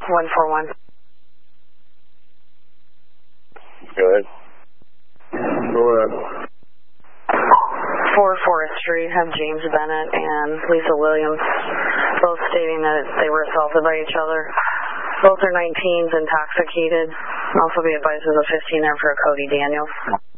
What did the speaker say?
141. Go ahead. Go ahead. 4 Forest Street, have James Bennett and Lisa Williams both stating that they were assaulted by each other. Both are 19s, intoxicated. Also be advised there's a 15 there for Cody Daniels.